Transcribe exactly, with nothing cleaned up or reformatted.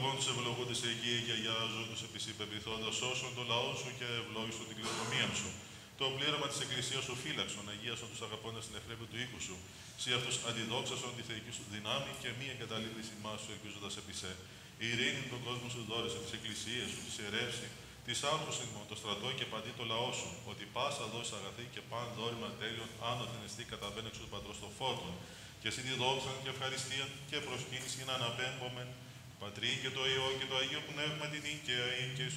λοιπόν τους ευλογούντες εκεί και αγιάζουν τους επισυμπεμπιθόντας σώσον το λαό σου και ευλόγησον την κληρονομία σου. Το πλήρωμα της Εκκλησίας σου φύλαξον, αγίασον τους αγαπώντας την εχρέπη του οίκου σου. Σύ αυτούς αντιδόξασον τη θεϊκή σου δυνάμει και μη εγκαταλείπτης ημάς σου ελπίζοντας επί σε. Η ειρήνη τον κόσμο σου δώρεσε, τις εκκλησίες σου, τις ιερεύσει, τις άλθους ημών, το στρατό και παντί το λαό σου. Ότι πάσα δώσει αγαθή και παν δόρημα τέλειων, άνωθεν εστί καταβαίνεξου του πατρός το φώτων. Και εσύ τη δόξαν και ευχαριστία και προσκύνηση να αναπέμπομεν. Πατρί και το Υιό και το Αγίο Πνεύμα την οίκαια ή και εις